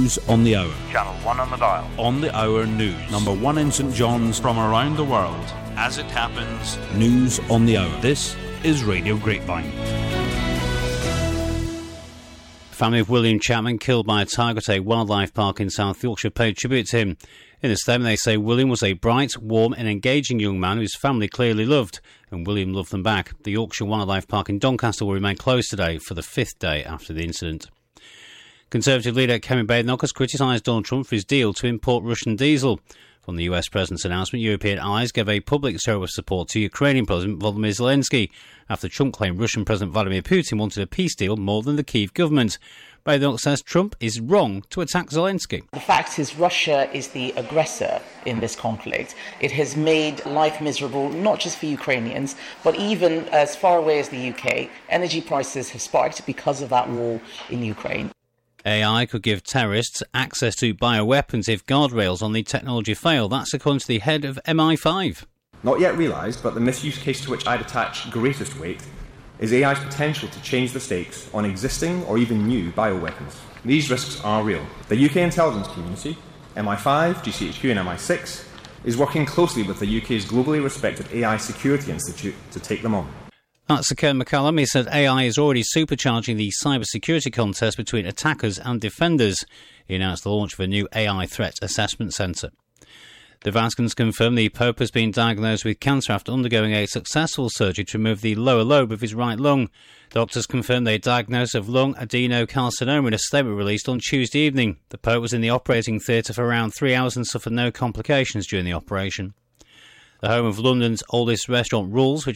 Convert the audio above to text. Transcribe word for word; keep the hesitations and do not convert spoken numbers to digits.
News on the Hour. Channel one on the dial. On the Hour News. Number one in St John's. From around the world, as it happens. News on the Hour. This is Radio Grapevine. Family of William Chapman, killed by a tiger at a wildlife park in South Yorkshire, paid tribute to him. In a statement, they say William was a bright, warm and engaging young man whose family clearly loved, and William loved them back. The Yorkshire Wildlife Park in Doncaster will remain closed today for the fifth day after the incident. Conservative leader Kevin Badenoch has criticised Donald Trump for his deal to import Russian diesel. From the U S President's announcement, European allies gave a public show of support to Ukrainian President Volodymyr Zelensky after Trump claimed Russian President Vladimir Putin wanted a peace deal more than the Kyiv government. Badenoch says Trump is wrong to attack Zelensky. The fact is Russia is the aggressor in this conflict. It has made life miserable, not just for Ukrainians, but even as far away as the U K. Energy prices have spiked because of that war in Ukraine. A I could give terrorists access to bioweapons if guardrails on the technology fail. That's according to the head of M I five. Not yet realised, but the misuse case to which I'd attach greatest weight is A I's potential to change the stakes on existing or even new bioweapons. These risks are real. The U K intelligence community, M I five, G C H Q and M I six, is working closely with the U K's globally respected A I Security Institute to take them on. That's Sir Ken McCallum. He said A I is already supercharging the cybersecurity contest between attackers and defenders. He announced the launch of a new A I threat assessment centre. The Vatican's confirmed the Pope has been diagnosed with cancer after undergoing a successful surgery to remove the lower lobe of his right lung. Doctors confirmed a diagnosis of lung adenocarcinoma in a statement released on Tuesday evening. The Pope was in the operating theatre for around three hours and suffered no complications during the operation. The home of London's oldest restaurant, Rules, which